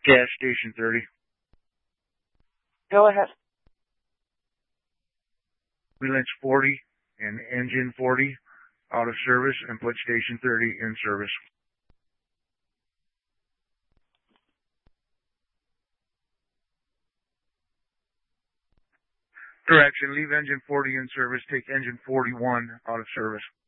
Gas station 30. Go ahead. Wheelance 40 and engine 40 out of service, and put station 30 in service. Correction, leave engine 40 in service, take engine 41 out of service.